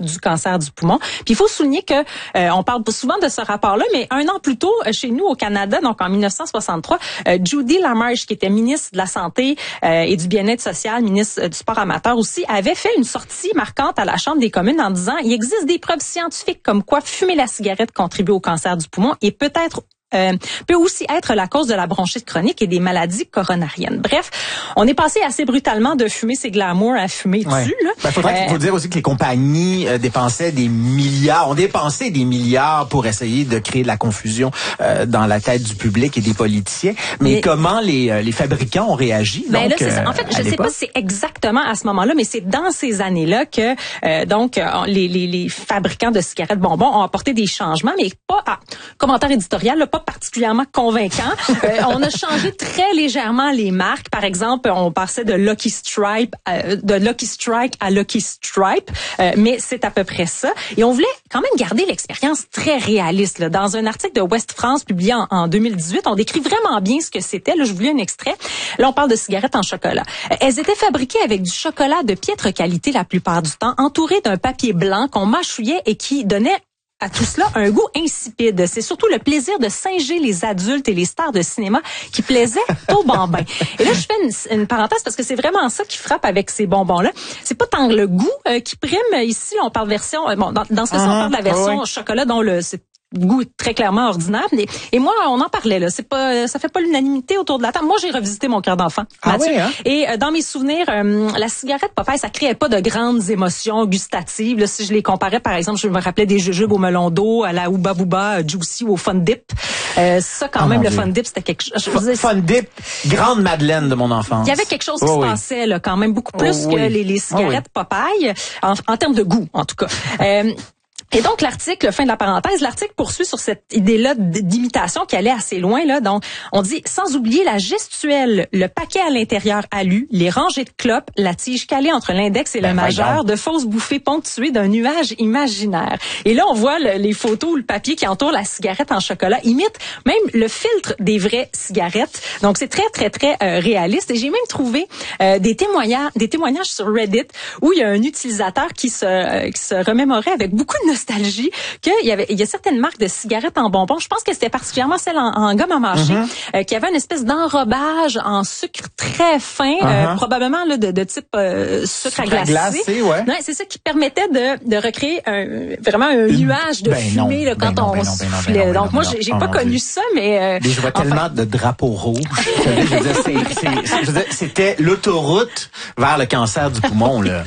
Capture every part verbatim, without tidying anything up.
du cancer du poumon. Puis il faut souligner que euh, on parle souvent de ce rapport-là, mais un an plus tôt, chez nous au Canada, donc en dix-neuf cent soixante-trois, euh, Judy LaMarche, qui était ministre de la Santé euh, et du Bien-être social, ministre du Sport amateur aussi, avait fait une sortie marquante à la Chambre des communes en disant il existe des preuves scientifiques comme quoi fumer la cigarette contribue au cancer du poumon et peut-être Euh, peut aussi être la cause de la bronchite chronique et des maladies coronariennes. Bref, on est passé assez brutalement de fumer ses glamour à fumer ouais. dessus. Il ben, faudrait, euh, faut dire aussi que les compagnies euh, dépensaient des milliards, ont dépensé des milliards pour essayer de créer de la confusion euh, dans la tête du public et des politiciens. Mais, mais comment les, euh, les fabricants ont réagi? Ben donc, là, c'est ça. Euh, en fait, je ne sais pas si c'est exactement à ce moment-là, mais c'est dans ces années-là que euh, donc les, les, les fabricants de cigarettes bonbons ont apporté des changements, mais pas à commentaire éditorial, là, pas particulièrement convaincant. Euh, on a changé très légèrement les marques. Par exemple, on passait de Lucky Stripe, euh, de Lucky Strike à Lucky Stripe, euh, mais c'est à peu près ça. Et on voulait quand même garder l'expérience très réaliste. Là. Dans un article de Ouest France publié en, en deux mille dix-huit, on décrit vraiment bien ce que c'était. Là, je vous lis un extrait. Là, on parle de cigarettes en chocolat. Elles étaient fabriquées avec du chocolat de piètre qualité la plupart du temps, entourées d'un papier blanc qu'on mâchouillait et qui donnait à tout cela un goût insipide. C'est surtout le plaisir de singer les adultes et les stars de cinéma qui plaisait aux bambins. Et là, je fais une, une parenthèse parce que c'est vraiment ça qui frappe avec ces bonbons-là. C'est pas tant le goût euh, qui prime. Ici, là, on parle version... Euh, bon, dans, dans ce cas-ci, on parle de la version oui. chocolat dont le... C'est goût très clairement ordinaire. Et, et moi, on en parlait là. C'est pas, ça fait pas l'unanimité autour de la table. Moi, j'ai revisité mon cœur d'enfant, ah Mathieu. Oui, hein? Et euh, dans mes souvenirs, euh, la cigarette Popeye, ça créait pas de grandes émotions gustatives. Là, si je les comparais, par exemple, je me rappelais des jujubes au melon d'eau, à la Ouba Booba, euh, Juicy ou au Fun Dip. Euh, ça, quand oh même, le Dieu. Fun Dip, c'était quelque chose. F- Fun Dip, grande Madeleine de mon enfance. Il y avait quelque chose qui oh, se oui. passait là, quand même beaucoup plus oh, que oui. les, les cigarettes oh, oui. Popeye, en, en termes de goût, en tout cas. Euh, Et donc, l'article, fin de la parenthèse, l'article poursuit sur cette idée-là d'imitation qui allait assez loin, là. Donc, on dit, sans oublier la gestuelle, le paquet à l'intérieur alu, les rangées de clopes, la tige calée entre l'index et ben, le majeur, regarde. De fausses bouffées ponctuées d'un nuage imaginaire. Et là, on voit le, les photos où le papier qui entoure la cigarette en chocolat imite même le filtre des vraies cigarettes. Donc, c'est très, très, très euh, réaliste. Et j'ai même trouvé euh, des témoignages, des témoignages sur Reddit où il y a un utilisateur qui se, euh, qui se remémorait avec beaucoup de nostalgie qu'il y avait, il y a certaines marques de cigarettes en bonbons. Je pense que c'était particulièrement celle en, en gomme à mâcher, mm-hmm. euh, qui avait une espèce d'enrobage en sucre très fin, uh-huh. euh, probablement là de, de type euh, sucre, sucre à glacer. glacé, ouais. Non, c'est ça qui permettait de, de recréer un, vraiment un Une, nuage de ben fumée non, là, quand ben on ben soufflait. Ben ben Donc ben moi, j'ai, j'ai oh pas connu Dieu. Ça, mais euh, mais je vois enfin, tellement de drapeaux rouges. je veux dire, c'est, c'est, je veux dire, c'était l'autoroute vers le cancer du poumon là.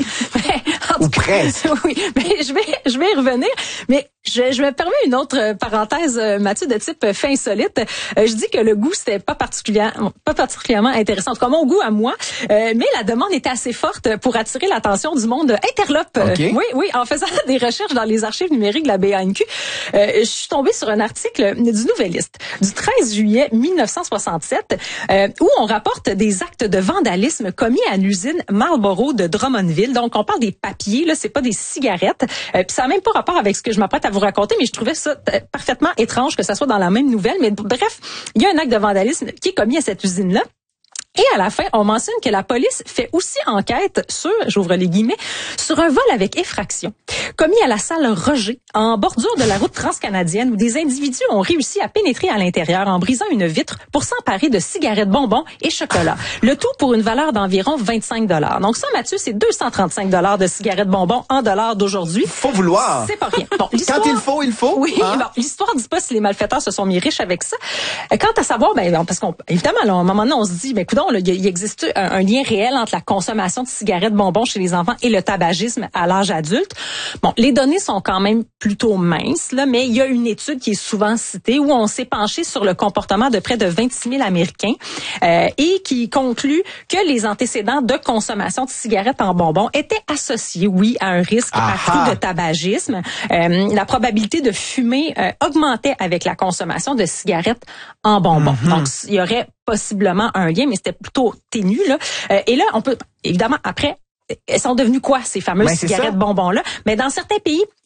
Ou presque. Oui, mais je vais, je vais y revenir. Mais je, je me permets une autre parenthèse, Mathieu, de type fait insolite. Euh, je dis que le goût, c'était pas particulièrement, pas particulièrement intéressant. En tout cas, mon goût à moi. Euh, mais la demande était assez forte pour attirer l'attention du monde interlope. Okay. Oui, oui. En faisant des recherches dans les archives numériques de la B A N Q, euh, je suis tombée sur un article du Nouvelliste du treize juillet mille neuf cent soixante-sept euh, où on rapporte des actes de vandalisme commis à l'usine Marlboro de Drummondville. Donc, on parle des papiers, là, c'est pas des cigarettes. Euh, puis ça n'a même pas rapport avec ce que je m'apprête à vous raconter, mais je trouvais ça t- parfaitement étrange que ça soit dans la même nouvelle. Mais bref, il y a un acte de vandalisme qui est commis à cette usine-là. Et à la fin, on mentionne que la police fait aussi enquête sur, j'ouvre les guillemets, sur un vol avec effraction, commis à la salle Roger, en bordure de la route transcanadienne, où des individus ont réussi à pénétrer à l'intérieur en brisant une vitre pour s'emparer de cigarettes bonbons et chocolat. Le tout pour une valeur d'environ vingt-cinq dollars. Donc ça, Mathieu, c'est deux cent trente-cinq dollars de cigarettes bonbons en dollars d'aujourd'hui. Faut vouloir. C'est pas rien. Bon, quand il faut, il faut. Oui, hein? Bon, l'histoire dit pas si les malfaiteurs se sont mis riches avec ça. Quant à savoir, ben, parce qu'on, évidemment, là, à un moment donné, on se dit, ben, coudonc, là, il existe un, un lien réel entre la consommation de cigarettes bonbons chez les enfants et le tabagisme à l'âge adulte. Bon, les données sont quand même plutôt minces, là, mais il y a une étude qui est souvent citée où on s'est penché sur le comportement de près de vingt-six mille Américains euh, et qui conclut que les antécédents de consommation de cigarettes en bonbons étaient associés, oui, à un risque Aha. accru de tabagisme. Euh, la probabilité de fumer euh, augmentait avec la consommation de cigarettes en bonbons. Mm-hmm. Donc, il y aurait possiblement un lien, mais c'était plutôt ténu, là. Euh, et là, on peut, évidemment, après, elles sont devenues quoi, ces fameuses ben, cigarettes bonbons-là? Mais dans certains pays,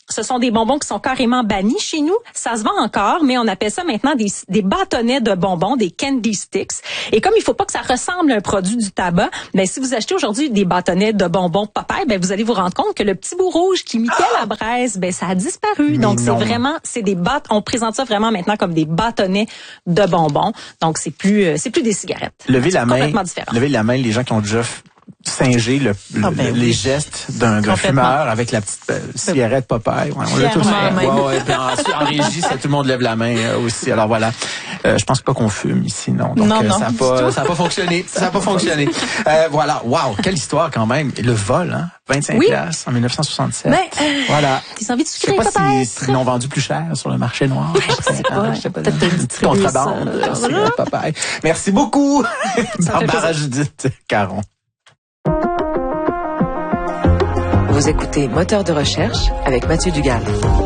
ce sont des bonbons qui sont carrément bannis chez nous. Ça se vend encore, mais on appelle ça maintenant des, des bâtonnets de bonbons, des candy sticks. Et comme il faut pas que ça ressemble à un produit du tabac, ben si vous achetez aujourd'hui des bâtonnets de bonbons Popeye, ben vous allez vous rendre compte que le petit bout rouge qui imitait ah! la braise, ben ça a disparu. Mais donc non. c'est vraiment, c'est des bât, on présente ça vraiment maintenant comme des bâtonnets de bonbons. Donc c'est plus, euh, c'est plus des cigarettes. Levez la main, levez la main les gens qui ont déjà singer le, le, ah ben les oui. gestes d'un, d'un fumeur avec la petite euh, cigarette Popeye. Ouais, on l'a tous fait. Ouais, ouais, puis en, en régie, ça, tout le monde lève la main euh, aussi. Alors voilà. Euh, je pense pas qu'on fume ici, non. Donc non, euh, non, ça n'a pas, ça a pas fonctionné. Ça n'a pas fonctionné. Euh, voilà. Wow, quelle histoire quand même. Le vol, hein. vingt-cinq oui. piastres en dix-neuf cent soixante-sept. Mais, euh, voilà. T'as envie de sucrer, peut-être? Je sais pas s'ils l'ont vendu plus cher sur le marché noir. Je sais pas. Je sais pas. Peut-être une petite contrebande. Voilà. Popeye. Merci beaucoup, Barbara Judith Caron. Vous écoutez Moteur de recherche avec Mathieu Dugal.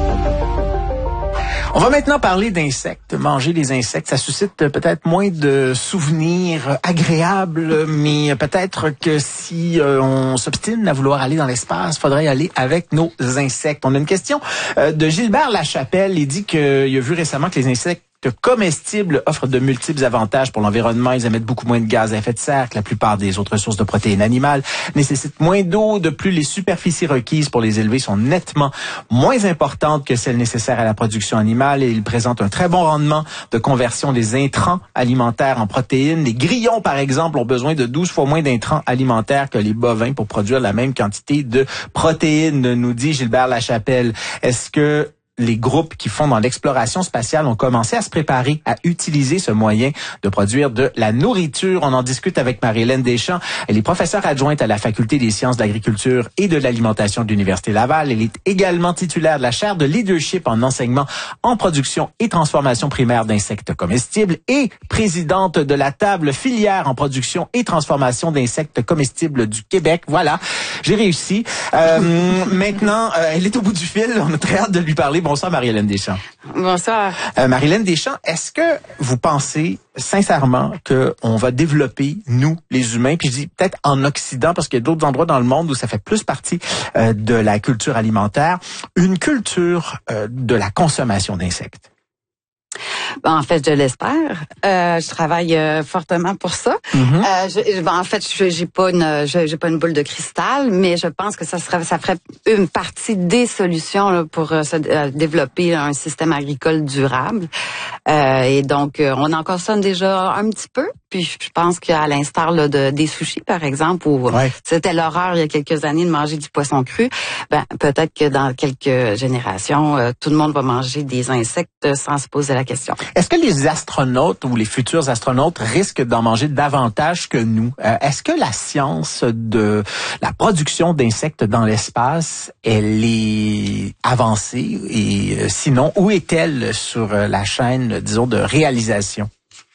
On va maintenant parler d'insectes. Manger des insectes, ça suscite peut-être moins de souvenirs agréables, mais peut-être que si euh, on s'obstine à vouloir aller dans l'espace, faudrait y aller avec nos insectes. On a une question euh, de Gilbert Lachapelle. Il dit qu'il a vu récemment que les insectes comestibles offrent de multiples avantages pour l'environnement. Ils émettent beaucoup moins de gaz à effet de serre que la plupart des autres sources de protéines animales, nécessitent moins d'eau. De plus, les superficies requises pour les élever sont nettement moins importantes que celles nécessaires à la production animale et ils présentent un très bon rendement de conversion des intrants alimentaires en protéines. Les grillons, par exemple, ont besoin de douze fois moins d'intrants alimentaires que les bovins pour produire la même quantité de protéines, nous dit Gilbert Lachapelle. Est-ce que les groupes qui font dans l'exploration spatiale ont commencé à se préparer à utiliser ce moyen de produire de la nourriture? On en discute avec Marie-Hélène Deschamps. Elle est professeure adjointe à la Faculté des sciences de l'agriculture et de l'alimentation de l'Université Laval. Elle est également titulaire de la chaire de leadership en enseignement en production et transformation primaire d'insectes comestibles et présidente de la table filière en production et transformation d'insectes comestibles du Québec. Voilà, j'ai réussi. Euh, maintenant, euh, elle est au bout du fil. On a très hâte de lui parler. Bonsoir, Marie-Hélène Deschamps. Bonsoir. Euh, Marie-Hélène Deschamps, est-ce que vous pensez sincèrement qu'on va développer, nous, les humains, puis je dis peut-être en Occident, parce qu'il y a d'autres endroits dans le monde où ça fait plus partie euh, de la culture alimentaire, une culture euh, de la consommation d'insectes? Ben, en fait, je l'espère. Euh, je travaille euh, fortement pour ça. Mm-hmm. Euh, je, ben, en fait, je j'ai pas une, je, j'ai pas une boule de cristal, mais je pense que ça serait, ça ferait une partie des solutions là, pour euh, se, euh, développer un système agricole durable. Euh, et donc, euh, on en consomme déjà un petit peu. Puis, je pense qu'à l'instar là, de des sushis, par exemple, où ouais. c'était l'horreur il y a quelques années de manger du poisson cru. Ben, peut-être que dans quelques générations, euh, tout le monde va manger des insectes sans se poser la question. Est-ce que les astronautes ou les futurs astronautes risquent d'en manger davantage que nous? Euh, est-ce que la science de la production d'insectes dans l'espace, elle est avancée? Et euh, sinon, où est-elle sur euh, la chaîne, disons, de réalisation?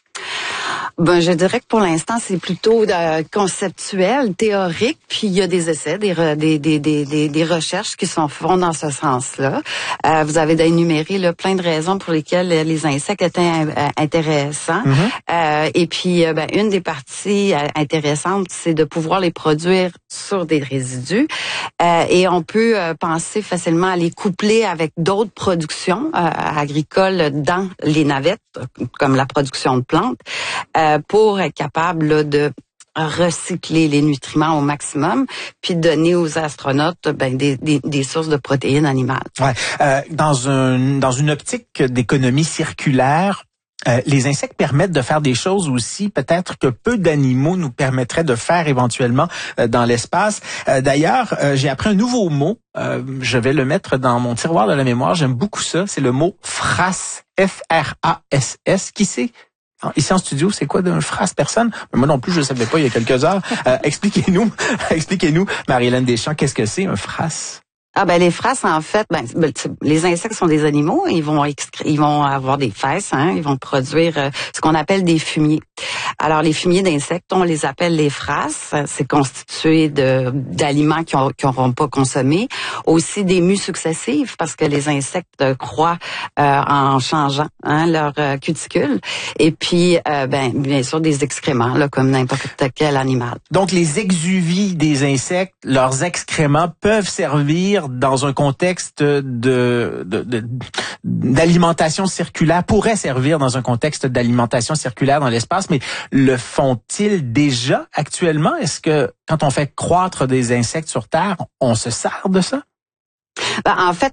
Ben, je dirais que pour l'instant, c'est plutôt euh, conceptuel, théorique, puis il y a des essais, des, re, des, des, des, des, des recherches qui sont font dans ce sens-là. Euh, vous avez énuméré là, plein de raisons pour lesquelles les insectes étaient euh, intéressants. Mm-hmm. Euh, et puis, euh, ben, une des parties euh, intéressantes, c'est de pouvoir les produire sur des résidus. Euh, et on peut euh, penser facilement à les coupler avec d'autres productions euh, agricoles dans les navettes, comme la production de plantes. Euh, pour être capable là, de recycler les nutriments au maximum, puis donner aux astronautes ben, des, des, des sources de protéines animales. Ouais. Euh, dans, un, dans une optique d'économie circulaire, Euh, les insectes permettent de faire des choses aussi, peut-être que peu d'animaux nous permettraient de faire éventuellement euh, dans l'espace. Euh, d'ailleurs, euh, j'ai appris un nouveau mot. Euh, je vais le mettre dans mon tiroir de la mémoire. J'aime beaucoup ça. C'est le mot frasse. F R A S S. Qui c'est? Ici en studio, c'est quoi d'un frasse? Personne? Moi non plus, je ne savais pas il y a quelques heures. Euh, expliquez-nous, expliquez-nous, Marie-Hélène Deschamps, qu'est-ce que c'est un frasse? Ah ben les frasses en fait, ben les insectes sont des animaux, ils vont excre- ils vont avoir des fesses, hein, ils vont produire euh, ce qu'on appelle des fumiers. Alors les fumiers d'insectes, on les appelle les frasses. C'est constitué de d'aliments qui ont, qui n'auront pas consommé, aussi des mues successives parce que les insectes croient euh, en changeant hein, leur euh, cuticule. Et puis euh, ben bien sûr des excréments là comme n'importe quel animal. Donc les exuvies des insectes, leurs excréments peuvent servir servir dans un contexte de, de, de d'alimentation circulaire, pourrait servir dans un contexte d'alimentation circulaire dans l'espace, mais le font-ils déjà actuellement? Est-ce que quand on fait croître des insectes sur Terre, on se sert de ça? Ben, en fait,